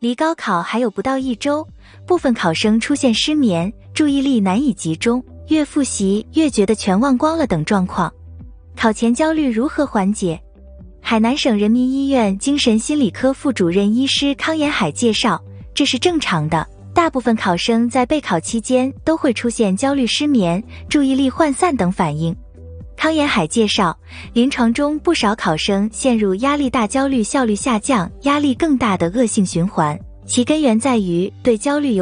离高考还有不到1周，部分考生出现失眠、注意力难以集中、越复习越觉得全忘光了等状况。考前焦虑如何缓解？海南省人民医院精神心理科副主任医师康延海介绍，这是正常的，大部分考生在备考期间都会出现焦虑、失眠、注意力涣散等反应。康延海介绍，临床中不少考生陷入压力大、焦虑、效率下降、压力更大的恶性循环，其根源在于对焦虑